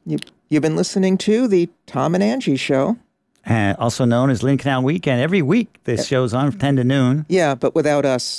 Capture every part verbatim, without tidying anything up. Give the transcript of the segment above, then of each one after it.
You, you've been listening to the Tom and Angie Show. Uh, also known as Lynn Canal Weekend. Every week this show's on from ten to noon. Yeah, but without us.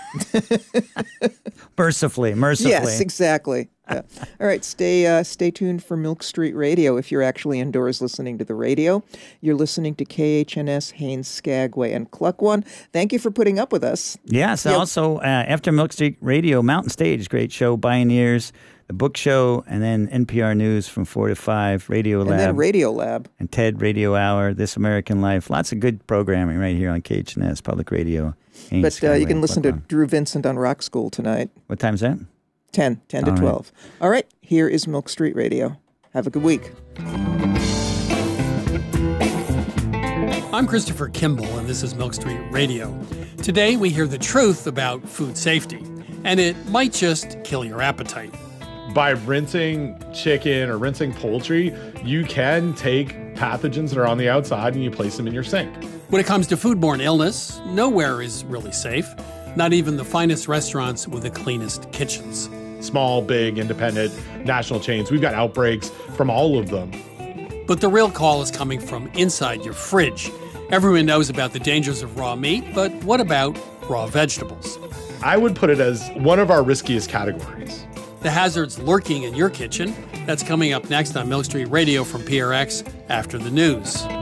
mercifully, mercifully. Yes, exactly. Yeah. All right, stay uh, stay tuned for Milk Street Radio if you're actually indoors listening to the radio. You're listening to K H N S, Haines, Skagway, and Cluckwan. Thank you for putting up with us. Yes, Yep. also uh, after Milk Street Radio, Mountain Stage, great show, Pioneers, the book show, and then N P R News from four to five, Radio Lab. And then Radio Lab. And TED Radio Hour, This American Life. Lots of good programming right here on K H N S, Public Radio. Haines, But uh, Skagway, you can and listen to Cluckwan. Drew Vincent on Rock School tonight. What time's that? ten, ten to All right. twelve. All right, here is Milk Street Radio. Have a good week. I'm Christopher Kimball, and this is Milk Street Radio. Today, we hear the truth about food safety, and it might just kill your appetite. By rinsing chicken or rinsing poultry, you can take pathogens that are on the outside and you place them in your sink. When it comes to foodborne illness, nowhere is really safe, not even the finest restaurants with the cleanest kitchens. Small, big, independent, national chains, we've got outbreaks from all of them. But the real call is coming from inside your fridge. Everyone knows about the dangers of raw meat, but what about raw vegetables? I would put it as one of our riskiest categories. The hazards lurking in your kitchen. That's coming up next on Milk Street Radio from P R X after the news.